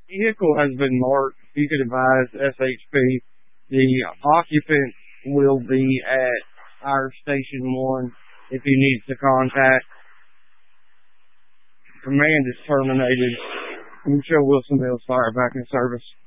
Vehicle has been marked. You could advise SHP. The occupant will be at our Station 1 if he needs to contact. Command is terminated. Michelle Wilsonville's fire back in service.